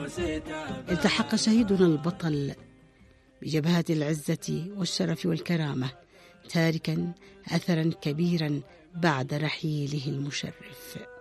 التحق شهيدنا البطل بجبهات العزة والشرف والكرامة، تاركا أثرا كبيرا بعد رحيله المشرف.